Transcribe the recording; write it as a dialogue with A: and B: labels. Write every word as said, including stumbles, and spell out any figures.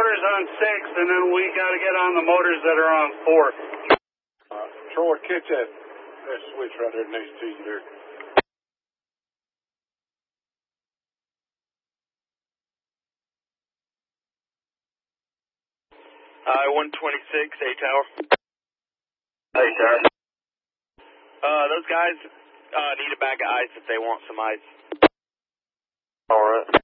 A: motors on six, and then we got to get on the motors that are on four.
B: Uh, Troy, catch that, that switch right there next to you there.
C: I one twenty-six, A Tower.
D: Hey, Tower.
C: Uh, those guys uh, need a bag of ice if they want some ice.
D: All right.